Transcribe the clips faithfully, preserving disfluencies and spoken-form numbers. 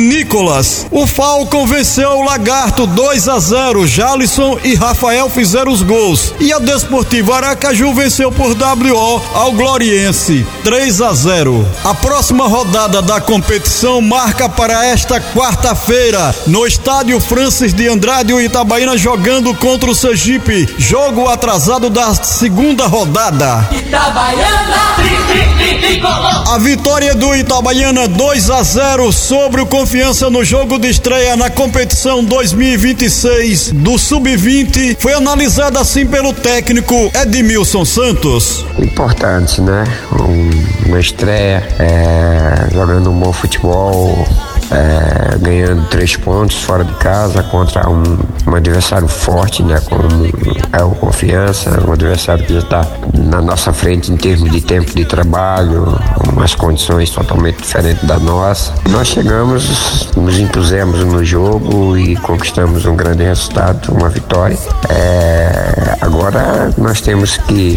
Nicolas. O Falcon venceu o Lagarto dois a zero. Jalisson e Rafael fizeram os gols. E a Desportiva Aracaju venceu por W O ao Gloriense três a zero. A próxima rodada da competição marca para esta quarta-feira no estádio Francis de Andrade, o Itabaiana jogando contra o Sergipe. Jogo atrasado da segunda rodada. Itabaiana, a vitória do Itabaiana dois a zero sobre o Confiança no jogo de estreia na competição dois mil e vinte e seis do sub vinte foi analisada assim pelo técnico Edmilson Santos. Importante, né? Um, uma estreia, é, jogando um bom futebol, é, ganhando três pontos fora de casa contra um, um adversário forte, né? Como é o Confiança, um adversário que já está na nossa frente em termos de tempo de trabalho, umas condições totalmente diferentes da nossa. Nós chegamos, nos impusemos no jogo e conquistamos um grande resultado, uma vitória. É, agora nós temos que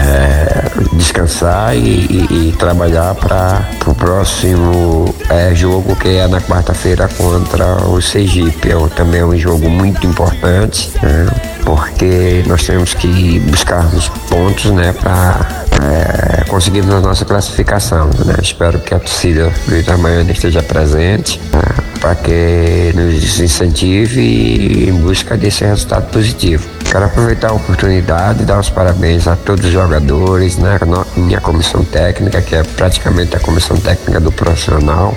é, descansar e, e, e trabalhar para o próximo é, jogo, que é na quarta-feira contra o Sergipe. É também um jogo muito importante, né? Porque nós temos que buscar os pontos, né, para é, conseguirmos a nossa classificação, né? Espero que a torcida do Itabaiana esteja presente, né, para que nos incentive em busca desse resultado positivo. Quero aproveitar a oportunidade e dar os parabéns a todos os jogadores, né, a minha comissão técnica, que é praticamente a comissão técnica do profissional,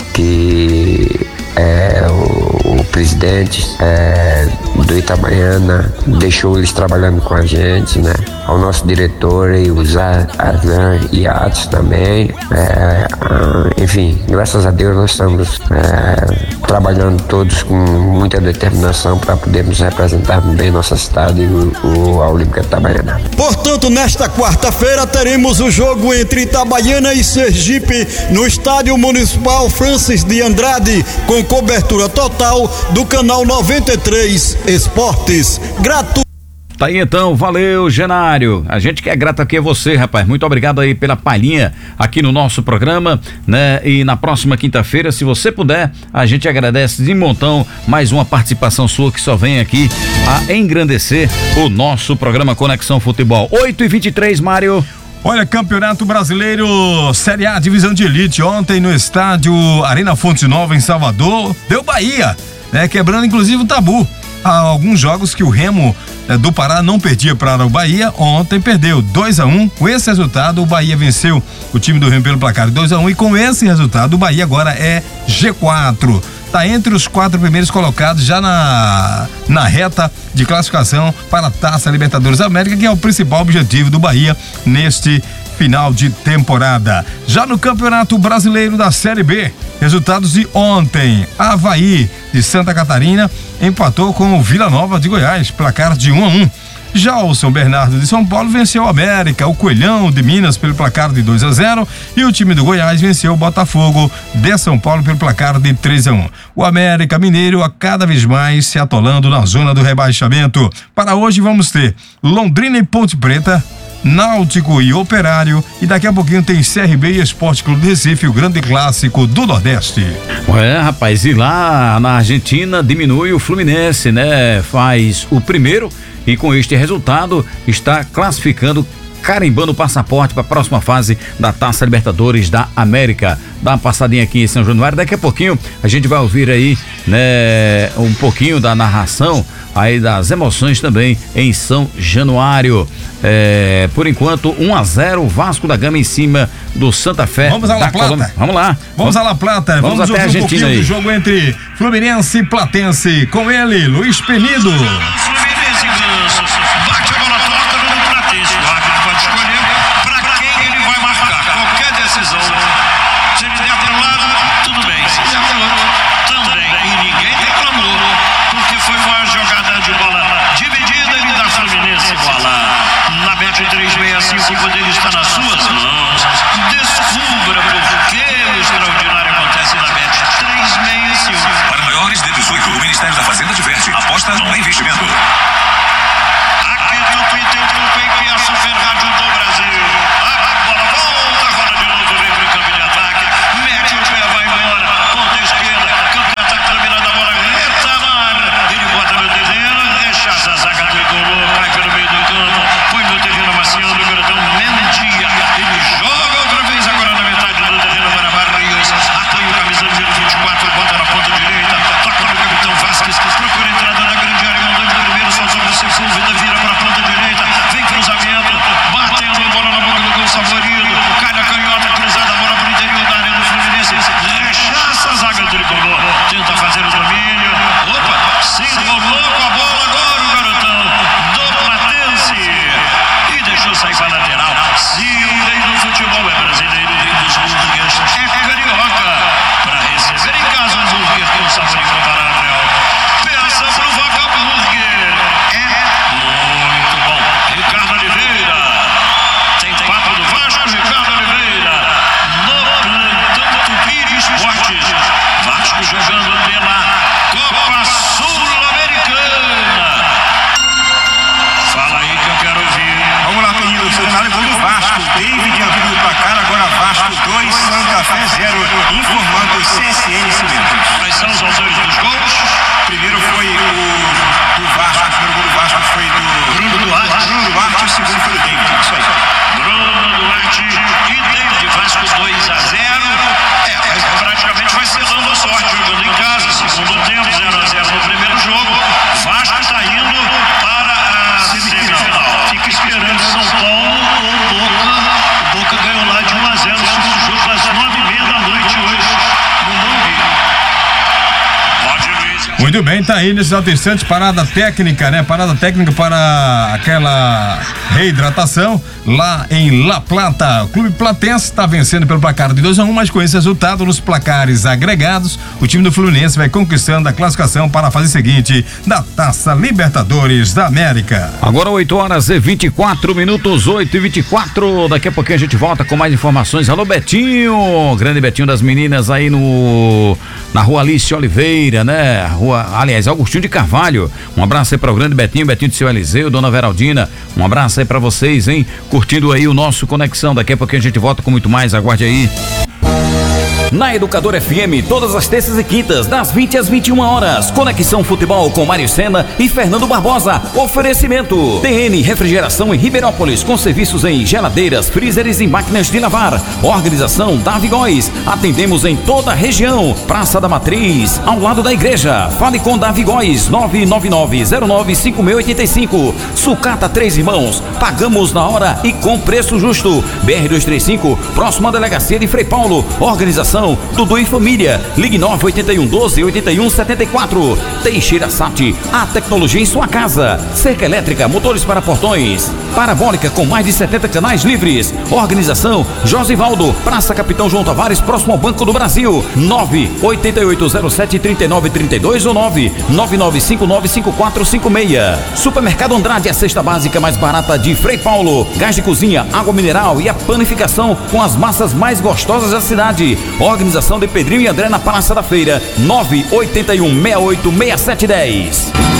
que é o, o presidente é, do Itabaiana deixou eles trabalhando com a gente, né? Ao nosso diretor e os Arlan e Atos também, é, enfim, graças a Deus nós estamos é, trabalhando todos com muita determinação para podermos representar bem nossa cidade e o, o a Olímpica Itabaiana. Portanto, nesta quarta-feira teremos o jogo entre Itabaiana e Sergipe no Estádio Municipal Francis de Andrade, com cobertura total do canal noventa e três Esportes. Gratuito. Tá aí então, valeu, Genário. A gente que é grato aqui a você, rapaz. Muito obrigado aí pela palhinha aqui no nosso programa, né? E na próxima quinta-feira, se você puder, a gente agradece de montão mais uma participação sua que só vem aqui a engrandecer o nosso programa Conexão Futebol. oito e vinte e três, Mário. Olha, Campeonato Brasileiro Série A, Divisão de Elite, ontem no estádio Arena Fonte Nova em Salvador, deu Bahia, né? Quebrando inclusive o tabu. Há alguns jogos que o Remo eh, do Pará não perdia para o Bahia, ontem perdeu dois a um. Com esse resultado, o Bahia venceu o time do Remo pelo placar de dois a um, e com esse resultado, o Bahia agora é G quatro. Está entre os quatro primeiros colocados já na, na reta de classificação para a Taça Libertadores da América, que é o principal objetivo do Bahia neste final de temporada. Já no Campeonato Brasileiro da Série B, resultados de ontem: Avaí de Santa Catarina empatou com o Vila Nova de Goiás, placar de um a um. Já o São Bernardo de São Paulo venceu o América, o Coelhão de Minas pelo placar de dois a zero, e o time do Goiás venceu o Botafogo de São Paulo pelo placar de três a um. O América Mineiro a cada vez mais se atolando na zona do rebaixamento. Para hoje vamos ter Londrina e Ponte Preta, Náutico e Operário, e daqui a pouquinho tem C R B e Esporte Clube de Recife, o grande clássico do Nordeste. É, rapaz, e lá na Argentina diminui o Fluminense, né? Faz o primeiro e com este resultado está classificando, carimbando o passaporte para a próxima fase da Taça Libertadores da América. Dá uma passadinha aqui em São Januário, daqui a pouquinho a gente vai ouvir aí, né, um pouquinho da narração aí das emoções também em São Januário. É, por enquanto, um a zero, Vasco da Gama em cima do Santa Fé. Vamos a La Plata. Colômbia. Vamos lá. Vamos, vamos a La Plata. Vamos, vamos até ouvir um pouquinho aí do jogo entre Fluminense e Platense. Com ele, Luiz Penido. Bate a bola torta no Platense. O árbitro pode escolher para quem ele vai marcar. Qualquer decisão. Se ele der para um lado, tudo bem. Se der para o outro, também. E ninguém reclamou, porque foi uma jogada de bola dividida e da Fluminense. Bola na Bet três seis cinco, o poder está nas suas mãos. Descubra por que o extraordinário acontece na Bet três seis cinco. Para maiores de dezoito, o Ministério da Fazenda diverte. Aposta não é investimento. Muito bem, tá aí nesse exato instante, parada técnica, né? Parada técnica para aquela reidratação lá em La Plata. O Clube Platense está vencendo pelo placar de dois a um, mas com esse resultado nos placares agregados, o time do Fluminense vai conquistando a classificação para a fase seguinte da Taça Libertadores da América. Agora oito horas e vinte e quatro minutos, oito e vinte e quatro. Daqui a pouquinho a gente volta com mais informações. Alô, Betinho, grande Betinho das meninas aí no na Rua Alice Oliveira, né? Rua, aliás, Agostinho de Carvalho. Um abraço aí para o grande Betinho, Betinho de seu Eliseu, Dona Veraldina. Um abraço aí para vocês, hein? Curtindo aí o nosso Conexão. Daqui a pouquinho a gente volta com muito mais. Aguarde aí. Na Educador F M, todas as terças e quintas, das vinte às vinte e uma horas. Conexão Futebol com Mário Sena e Fernando Barbosa. Oferecimento: T N Refrigeração em Ribeirópolis, com serviços em geladeiras, freezers e máquinas de lavar. Organização Davi Góes. Atendemos em toda a região. Praça da Matriz, ao lado da igreja. Fale com Davi Góes, nove nove nove zero nove cinco seis oito cinco. Sucata Três Irmãos. Pagamos na hora e com preço justo. B R duzentos e trinta e cinco, próxima à delegacia de Frei Paulo. Organização Dudu e Família. Ligue nove oito um doze oito um sete quatro. Teixeira Sat, a tecnologia em sua casa. Cerca elétrica, motores para portões. Parabólica com mais de setenta canais livres. Organização Josivaldo, Praça Capitão João Tavares, próximo ao Banco do Brasil. nove oito oito zero sete três nove três dois ou nove nove nove cinco nove cinco quatro cinco seis. Supermercado Andrade, a cesta básica mais barata de Frei Paulo. Gás de cozinha, água mineral e a panificação com as massas mais gostosas da cidade. Organização de Pedrinho e André na Praça da Feira. nove oito um seis oito seis sete um zero.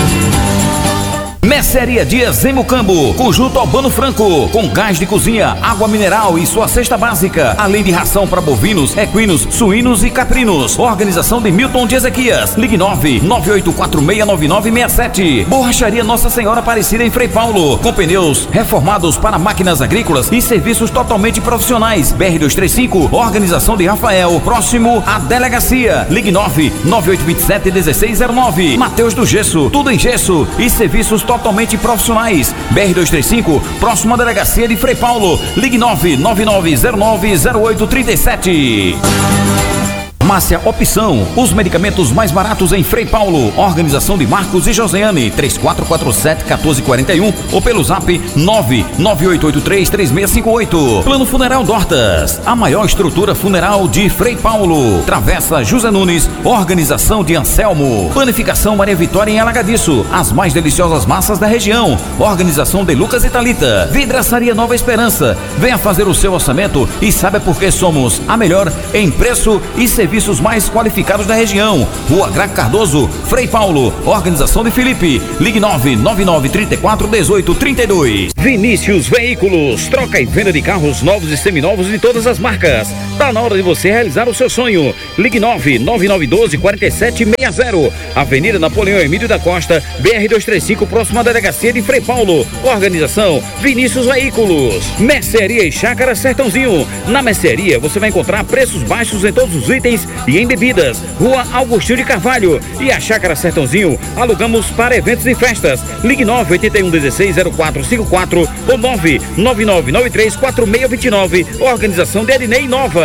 Mercearia Dias em Mucambo, conjunto Albano Franco, com gás de cozinha, água mineral e sua cesta básica, além de ração para bovinos, equinos, suínos e caprinos. Organização de Milton de Ezequias. Ligue nove nove oito quatro seis nove nove seis sete. Borracharia Nossa Senhora Aparecida em Frei Paulo, com pneus reformados para máquinas agrícolas e serviços totalmente profissionais. B R duzentos e trinta e cinco, Organização de Rafael, próximo à delegacia. Ligue nove nove oito dois sete um seis zero nove. Mateus do Gesso, tudo em gesso e serviços totalmente profissionais. B R duzentos e trinta e cinco, próximo à delegacia de Frei Paulo. Ligue nove nove nove zero nove zero oito três sete. Farmácia Opção, os medicamentos mais baratos em Frei Paulo. Organização de Marcos e Josiane, três quatro quatro sete um quatro quatro um ou pelo zap nove nove oito oito três três seis cinco oito. Plano Funeral Dortas, a maior estrutura funeral de Frei Paulo. Travessa José Nunes, organização de Anselmo. Panificação Maria Vitória em Alagadiço, as mais deliciosas massas da região. Organização de Lucas e Thalita. Vidraçaria Nova Esperança, venha fazer o seu orçamento e saiba por que somos a melhor em preço e serviço mais qualificados da região. Rua Graco Cardoso, Frei Paulo. Organização de Felipe. Ligue nove nove nove três quatro um oito três dois. Vinícius Veículos, troca e venda de carros novos e seminovos de todas as marcas. Tá na hora de você realizar o seu sonho. Ligue nove nove nove um dois quatro sete seis zero. Avenida Napoleão Emílio da Costa, B R duzentos e trinta e cinco, próxima à delegacia de Frei Paulo. Organização Vinícius Veículos. Mercearia e Chácara Sertãozinho. Na mercearia você vai encontrar preços baixos em todos os itens e em bebidas. Rua Agostinho de Carvalho. E a Chácara Sertãozinho alugamos para eventos e festas. Ligue nove oito um um seis zero quatro cinco quatro ou nove nove nove nove três quatro seis dois nove. Organização de Ednei Nova.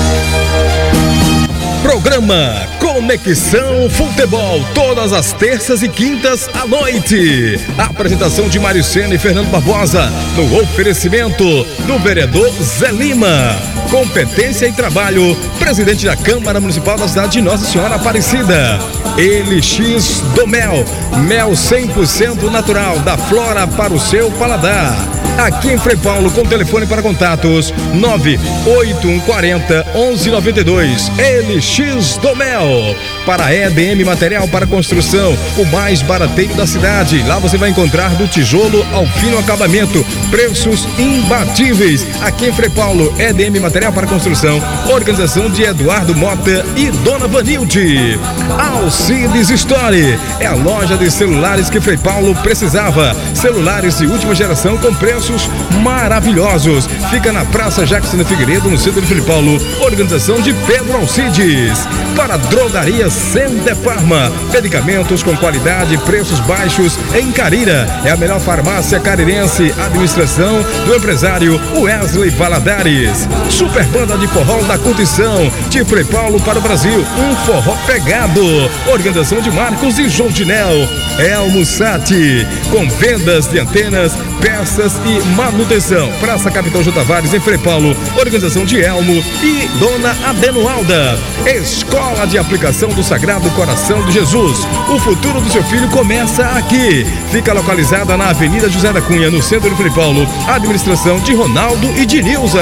Programa Conexão Futebol, todas as terças e quintas à noite. Apresentação de Mário Sena e Fernando Barbosa, no oferecimento do vereador Zé Lima. Competência e trabalho, presidente da Câmara Municipal da cidade de Nossa Senhora Aparecida. L X do Mel, mel cem por cento natural, da flora para o seu paladar. Aqui em Frei Paulo, com telefone para contatos nove oito um quatro zero um um nove dois. L X do Mel. Para E D M Material para Construção, o mais barateiro da cidade. Lá você vai encontrar do tijolo ao fino acabamento, preços imbatíveis. Aqui em Frei Paulo, E D M Material para Construção, organização de Eduardo Mota e Dona Vanilde. Alcides Store, é a loja de celulares que Frei Paulo precisava. Celulares de última geração com preço preços maravilhosos. Fica na Praça Jackson Figueiredo, no centro de Frei Paulo. Organização de Pedro Alcides. Para Drogaria Center Farma, medicamentos com qualidade e preços baixos em Carira. É a melhor farmácia carirense. Administração do empresário Wesley Valadares. Super Banda de Forró da Curtição, de Frei Paulo para o Brasil. Um forró pegado. Organização de Marcos e João Dinel. Elmo Sati, com vendas de antenas, peças e manutenção. Praça Capitão J. Tavares, em Frei Paulo. Organização de Elmo e Dona Adenualda. Escola de Aplicação do Sagrado Coração de Jesus. O futuro do seu filho começa aqui. Fica localizada na Avenida José da Cunha, no centro de Frei Paulo. Administração de Ronaldo e de Nilza.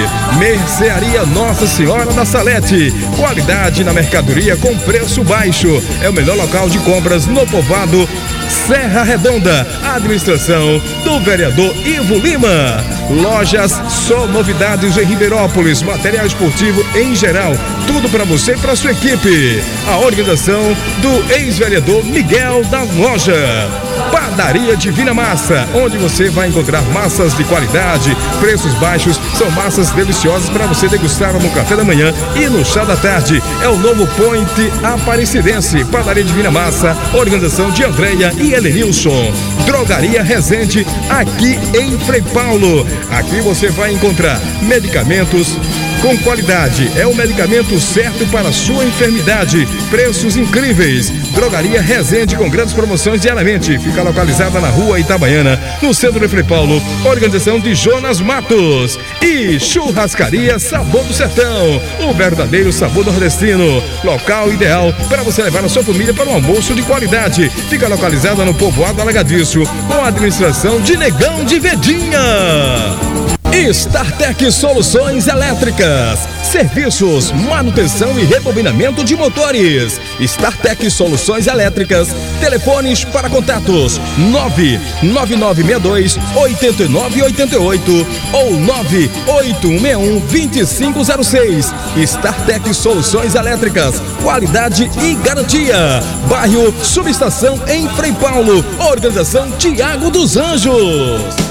Mercearia Nossa Senhora da Salete. Qualidade na mercadoria com preço baixo. É o melhor local de compras no povoado Serra Redonda. Administração do vereador Ivo Lima. Lojas Só Novidades em Ribeirópolis. Material esportivo em geral. Tudo para você e para sua equipe. A organização do ex-vereador Miguel da Loja. Padaria Divina Massa, onde você vai encontrar massas de qualidade, preços baixos. São massas deliciosas para você degustar no café da manhã e no chá da tarde. É o novo Point Aparecidense. Padaria Divina Massa, organização de Andréia e Helenilson. Drogaria Resende, aqui em Frei Paulo. Aqui você vai encontrar medicamentos com qualidade. É o medicamento certo para a sua enfermidade. Preços incríveis. Drogaria Resende, com grandes promoções diariamente. Fica localizada na rua Itabaiana, no centro de Frei Paulo. Organização de Jonas Matos. E Churrascaria Sabor do Sertão, o verdadeiro sabor nordestino. Local ideal para você levar a sua família para um almoço de qualidade. Fica localizada no povoado Alagadiço, com a administração de Negão de Vedinha. StarTech Soluções Elétricas, serviços, manutenção e rebobinamento de motores. StarTech Soluções Elétricas, telefones para contatos nove nove nove seis dois oito nove oito oito ou nove oito um seis um dois cinco zero seis. StarTech Soluções Elétricas, qualidade e garantia. Bairro Subestação, em Frei Paulo. Organização Tiago dos Anjos.